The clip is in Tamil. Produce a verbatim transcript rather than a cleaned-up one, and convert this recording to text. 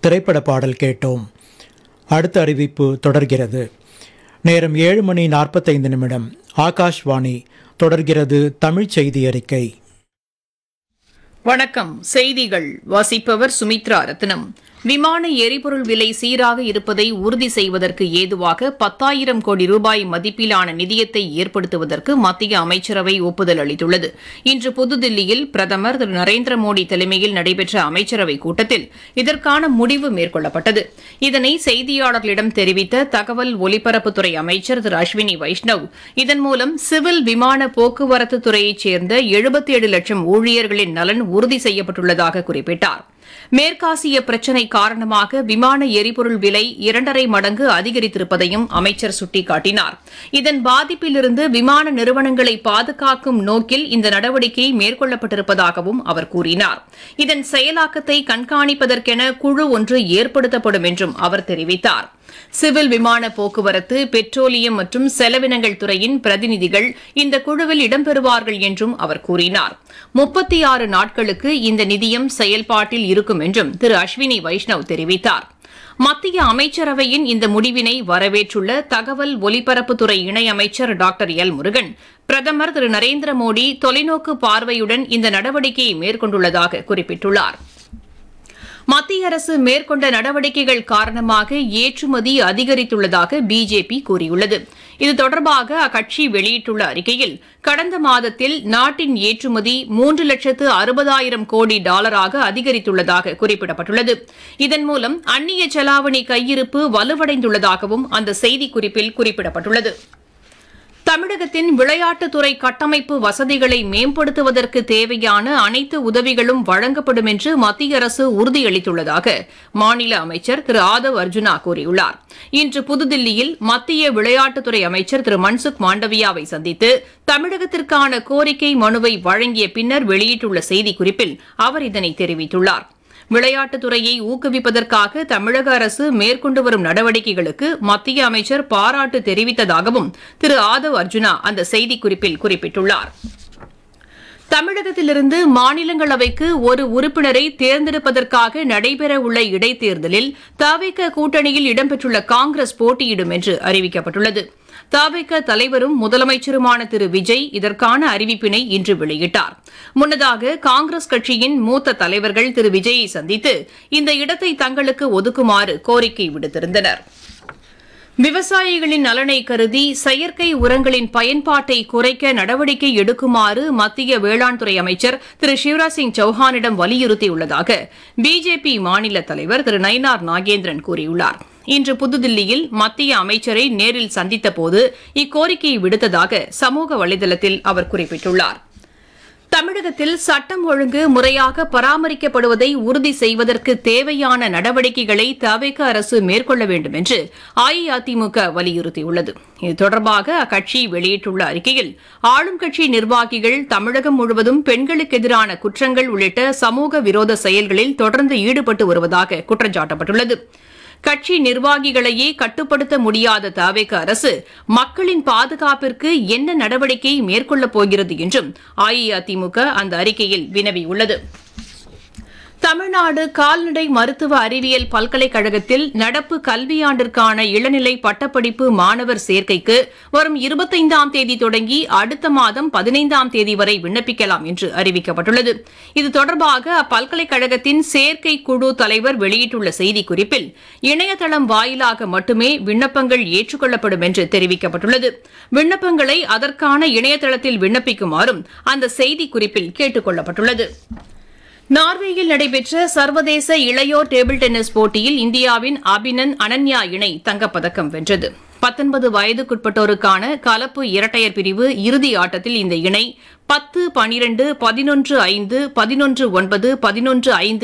திரைப்பட பாடல் கேட்டோம். அடுத்த அறிவிப்பு தொடர்கிறது. நேரம் ஏழு மணி நாற்பத்தைந்து நிமிடம். ஆகாஷ்வாணி. தொடர்கிறது தமிழ் செய்தி அறிக்கை. வணக்கம். செய்திகள் வாசிப்பவர் சுமித்ரா ரத்னம். விமான எரிபொருள் விலை சீராக இருப்பதை உறுதி செய்வதற்கு ஏதுவாக பத்தாயிரம் கோடி ரூபாய் மதிப்பிலான நிதியத்தை ஏற்படுத்துவதற்கு மத்திய அமைச்சரவை ஒப்புதல் அளித்துள்ளது. இன்று புதுதில்லியில் பிரதமர் திரு நரேந்திர மோடி தலைமையில் நடைபெற்ற அமைச்சரவைக் கூட்டத்தில் இதற்கான முடிவு மேற்கொள்ளப்பட்டது. இதனை செய்தியாளர்களிடம் தெரிவித்த தகவல் ஒலிபரப்புத்துறை அமைச்சர் திரு அஸ்வினி வைஷ்ணவ், இதன் மூலம் சிவில் விமான போக்குவரத்து துறையைச் சேர்ந்த எழுபத்தி ஏழு லட்சம் ஊழியர்களின் நலன் உறுதி செய்யப்பட்டுள்ளதாக குறிப்பிட்டார். மேற்காசிய பிரச்சினை காரணமாக விமான எரிபொருள் விலை இரண்டரை மடங்கு அதிகரித்திருப்பதையும் அமைச்சர் சுட்டிக்காட்டினார். இதன் பாதிப்பிலிருந்து விமான நிறுவனங்களை பாதுகாக்கும் நோக்கில் இந்த நடவடிக்கை மேற்கொள்ளப்பட்டிருப்பதாகவும் அவர் கூறினார். இதன் செயலாக்கத்தை கண்காணிப்பதற்கென குழு ஒன்று ஏற்படுத்தப்படும் என்றும் அவர் தெரிவித்தார். சிவில் விமான போக்குவரத்து, பெட்ரோலியம் மற்றும் செலவினங்கள் துறையின் பிரதிநிதிகள் இந்த குழுவில் இடம்பெறுவார்கள் என்றும் அவர் கூறினார். முப்பத்தி ஆறு நாட்களுக்கு இந்த நிதியம் செயல்பாட்டில் இருக்கும் என்றும் திரு அஸ்வினி வைஷ்ணவ் தெரிவித்தார். மத்திய அமைச்சரவையின் இந்த முடிவினை வரவேற்றுள்ள தகவல் ஒலிபரப்புத்துறை இணையமைச்சர் டாக்டர் எல் முருகன், பிரதமர் திரு நரேந்திர மோடி தொலைநோக்கு பார்வையுடன் இந்த நடவடிக்கையை மேற்கொண்டுள்ளதாக குறிப்பிட்டுள்ளார். மத்திய அரசு மேற்கொண்ட நடவடிக்கைகள் காரணமாக ஏற்றுமதி அதிகரித்துள்ளதாக பிஜேபி கூறியுள்ளது. இது தொடர்பாக அக்கட்சி வெளியிட்டுள்ள அறிக்கையில், கடந்த மாதத்தில் நாட்டின் ஏற்றுமதி மூன்று லட்சத்து அறுபதாயிரம் கோடி டாலராக அதிகரித்துள்ளதாக குறிப்பிடப்பட்டுள்ளது. இதன் மூலம் அந்நிய செலாவணி கையிருப்பு வலுவடைந்துள்ளதாகவும் அந்த செய்திக்குறிப்பில் குறிப்பிடப்பட்டுள்ளது. தமிழகத்தின் விளையாட்டுத்துறை கட்டமைப்பு வசதிகளை மேம்படுத்துவதற்கு தேவையான அனைத்து உதவிகளும் வழங்கப்படும் என்று மத்திய அரசு உறுதியளித்துள்ளதாக மாநில அமைச்சர் திரு ஆதவ் அர்ஜுனா கூறியுள்ளார். இன்று புதுதில்லியில் மத்திய விளையாட்டுத்துறை அமைச்சர் திரு மன்சுக் மாண்டவியாவை சந்தித்து தமிழகத்திற்கான கோரிக்கை மனுவை வழங்கிய பின்னர் வெளியிட்டுள்ள செய்திக்குறிப்பில் அவர் இதனை தெரிவித்துள்ளார். விளையாட்டுத்துறையை ஊக்குவிப்பதற்காக தமிழக அரசு மேற்கொண்டு வரும் நடவடிக்கைகளுக்கு மத்திய அமைச்சர் பாராட்டு தெரிவித்ததாகவும் திரு ஆதவ் அர்ஜுனா அந்த செய்திக்குறிப்பில் குறிப்பிட்டுள்ளார். தமிழகத்திலிருந்து மாநிலங்களவைக்கு ஒரு உறுப்பினரை தேர்ந்தெடுப்பதற்காக நடைபெறவுள்ள இடைத்தேர்தலில் தவிக கூட்டணியில் இடம்பெற்றுள்ள காங்கிரஸ் போட்டியிடும் என்று அறிவிக்கப்பட்டுள்ளது. தவிக தலைவரும் முதலமைச்சருமான திரு விஜய் இதற்கான அறிவிப்பினை இன்று வெளியிட்டார். முன்னதாக காங்கிரஸ் கட்சியின் மூத்த தலைவர்கள் திரு விஜயை சந்தித்து இந்த இடத்தை தங்களுக்கு ஒதுக்குமாறு கோரிக்கை விடுத்திருந்தனர். விவசாயிகளின் நலனை கருதி செயற்கை உரங்களின் பயன்பாட்டை குறைக்க நடவடிக்கை எடுக்குமாறு மத்திய வேளாண் துறை அமைச்சர் திரு சிவராஜ் சிங் சௌஹானிடம் வலியுறுத்தியுள்ளதாக பிஜேபி மாநில தலைவர் திரு நயினார் நாகேந்திரன் கூறியுள்ளார். இன்று புதுதில்லியில் மத்திய அமைச்சரை நேரில் சந்தித்தபோது இக்கோரிக்கையை விடுத்ததாக சமூக வலைதளத்தில் அவர் குறிப்பிட்டுள்ளார். தமிழகத்தில் சட்டம் ஒழுங்கு முறையாக பராமரிக்கப்படுவதை உறுதி செய்வதற்கு தேவையான நடவடிக்கைகளை தவிக அரசு மேற்கொள்ள வேண்டும் என்று அஇஅதிமுக வலியுறுத்தியுள்ளது. இது தொடர்பாக அக்கட்சி வெளியிட்டுள்ள அறிக்கையில், ஆளும் கட்சி நிர்வாகிகள் தமிழகம் முழுவதும் பெண்களுக்கு எதிரான குற்றங்கள் உள்ளிட்ட சமூக விரோத செயல்களில் தொடர்ந்து ஈடுபட்டு வருவதாக குற்றம் சாட்டப்பட்டுள்ளது. கட்சி நிர்வாகிகளையே கட்டுப்படுத்த முடியாத தவிக அரசு மக்களின் பாதுகாப்பிற்கு என்ன நடவடிக்கை மேற்கொள்ளப் போகிறது என்றும் அஇஅதிமுக அந்த அறிக்கையில் வினவியுள்ளது. தமிழ்நாடு கால்நடை மருத்துவ அறிவியல் பல்கலைக்கழகத்தில் நடப்பு கல்வியாண்டிற்கான இளநிலை பட்டப்படிப்பு மாணவர் சேர்க்கைக்கு வரும் இருபத்தைந்தாம் தேதி தொடங்கி அடுத்த மாதம் பதினைந்தாம் தேதி வரை விண்ணப்பிக்கலாம் என்று அறிவிக்கப்பட்டுள்ளது. இது தொடர்பாக அப்பல்கலைக்கழகத்தின் சேர்க்கை குழு தலைவர் வெளியிட்டுள்ள செய்திக்குறிப்பில், இணையதளம் வாயிலாக மட்டுமே விண்ணப்பங்கள் ஏற்றுக்கொள்ளப்படும் என்று தெரிவிக்கப்பட்டுள்ளது. விண்ணப்பங்களை அதற்கான இணையதளத்தில் விண்ணப்பிக்குமாறும் அந்த செய்திக்குறிப்பில் கேட்டுக் கொள்ளப்பட்டுள்ளது. நார்வேயில் நடைபெற்ற சர்வதேச இளையோர் டேபிள் டென்னிஸ் போட்டியில் இந்தியாவின் அபினன் அனன்யா இணை தங்கப்பதக்கம் வென்றது. பத்தொன்பது வயதுக்குட்பட்டோருக்கான கலப்பு இரட்டையர் பிரிவு இறுதி ஆட்டத்தில் இந்த இணை பத்து பனிரண்டு பதினொன்று ஐந்து பதினொன்று ஒன்பது பதினொன்று ஐந்து